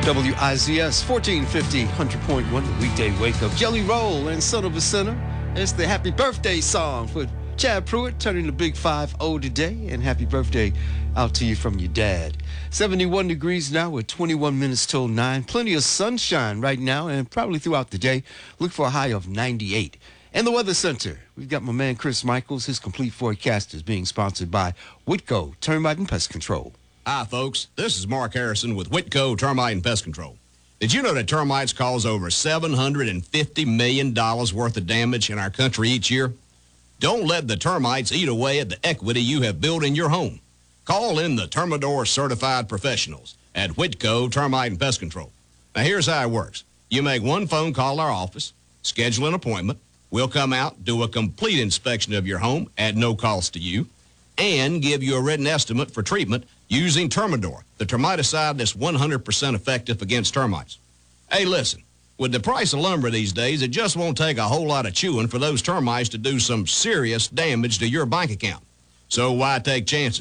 WIZS 1450, 100.1, the weekday wake-up. Jelly Roll and Son of a Sinner. It's the happy birthday song for Chad Pruitt, turning the big 5-0 today. And happy birthday out to you from your dad. 71 degrees now with 21 minutes till 9. Plenty of sunshine right now and probably throughout the day. Look for a high of 98. And the Weather Center, we've got my man Chris Michaels. His complete forecast is being sponsored by Whitco Termite and Pest Control. Hi, folks. This is Mark Harrison with Whitco Termite and Pest Control. Did you know that termites cause over $750 million worth of damage in our country each year? Don't let the termites eat away at the equity you have built in your home. Call in the Termidor certified professionals at Whitco Termite and Pest Control. Now, here's how it works. You make one phone call to our office, schedule an appointment. We'll come out, do a complete inspection of your home at no cost to you, and give you a written estimate for treatment using Termidor, the termiticide that's 100% effective against termites. Hey, listen, with the price of lumber these days, it just won't take a whole lot of chewing for those termites to do some serious damage to your bank account. So why take chances?